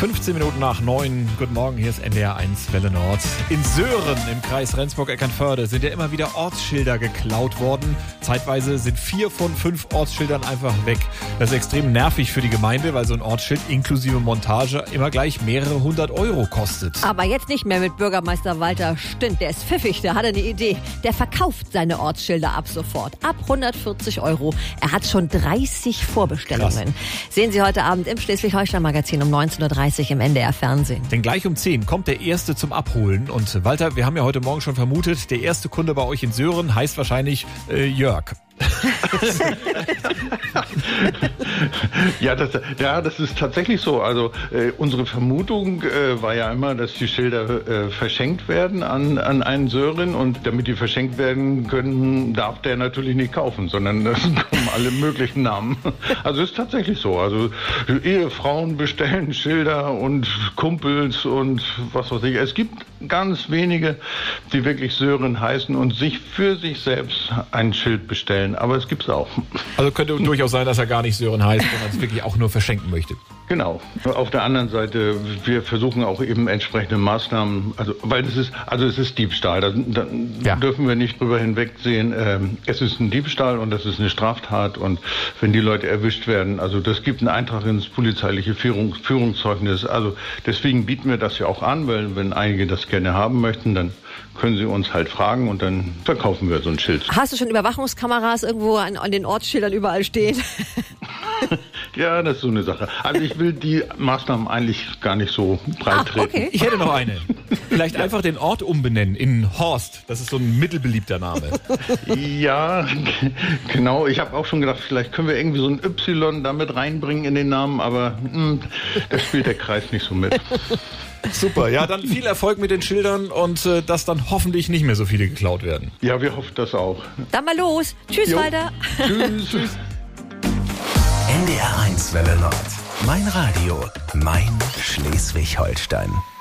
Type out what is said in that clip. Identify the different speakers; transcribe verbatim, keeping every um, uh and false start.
Speaker 1: fünfzehn Minuten nach neun. Guten Morgen, hier ist N D R eins Welle Nord. In Söhren im Kreis Rendsburg-Eckernförde sind ja immer wieder Ortsschilder geklaut worden. Zeitweise sind vier von fünf Ortsschildern einfach weg. Das ist extrem nervig für die Gemeinde, weil so ein Ortsschild inklusive Montage immer gleich mehrere hundert Euro kostet.
Speaker 2: Aber jetzt nicht mehr mit Bürgermeister Walter Stint. Der ist pfiffig, der hat eine Idee. Der verkauft seine Ortsschilder ab sofort. Ab hundertvierzig Euro. Er hat schon dreißig Vorbestellungen. Krass. Sehen Sie heute Abend im Schleswig-Holstein-Magazin um neunzehn Uhr dreißig im N D R Fernsehen.
Speaker 1: Denn gleich um zehn kommt der Erste zum Abholen. Und Walter, wir haben ja heute Morgen schon vermutet, der erste Kunde bei euch in Söhren heißt wahrscheinlich äh, Jörg.
Speaker 3: ja, das, ja, das ist tatsächlich so. Also äh, unsere Vermutung äh, war ja immer, dass die Schilder äh, verschenkt werden an, an einen Sören. Und damit die verschenkt werden können, darf der natürlich nicht kaufen, sondern es kommen alle möglichen Namen. Also es ist tatsächlich so. Also Ehefrauen bestellen Schilder und Kumpels und was weiß ich. Es gibt ganz wenige, die wirklich Sören heißen und sich für sich selbst ein Schild bestellen. Aber es gibt es auch.
Speaker 1: Also könnte durchaus sein, dass er gar nicht Sören heißt, sondern es wirklich auch nur verschenken möchte.
Speaker 3: Genau. Auf der anderen Seite, wir versuchen auch eben entsprechende Maßnahmen, also weil es ist, also es ist Diebstahl, da, da ja. dürfen wir nicht drüber hinwegsehen. Ähm, es ist ein Diebstahl und das ist eine Straftat und wenn die Leute erwischt werden, also das gibt einen Eintrag ins polizeiliche Führung, Führungszeugnis. Also deswegen bieten wir das ja auch an, weil wenn einige das gerne haben möchten, dann können Sie uns halt fragen und dann verkaufen wir so ein Schild.
Speaker 2: Hast du schon Überwachungskameras irgendwo an, an den Ortsschildern überall stehen?
Speaker 3: Ja, das ist so eine Sache. Also ich will die Maßnahmen eigentlich gar nicht so breit
Speaker 2: ah,
Speaker 3: treten.
Speaker 2: Okay.
Speaker 1: Ich hätte noch eine. Vielleicht einfach den Ort umbenennen in Horst. Das ist so ein mittelbeliebter Name.
Speaker 3: Ja, genau. Ich habe auch schon gedacht, vielleicht können wir irgendwie so ein Y damit reinbringen in den Namen, aber mh, da spielt der Kreis nicht so mit.
Speaker 1: Super, ja, dann viel Erfolg mit den Schildern und äh, dass dann hoffentlich nicht mehr so viele geklaut werden.
Speaker 3: Ja, wir hoffen das auch.
Speaker 2: Dann mal los. Tschüss, jo. Walter.
Speaker 3: Tschüss. Tschüss.
Speaker 4: N D R eins Welle Nord. Mein Radio, mein Schleswig-Holstein.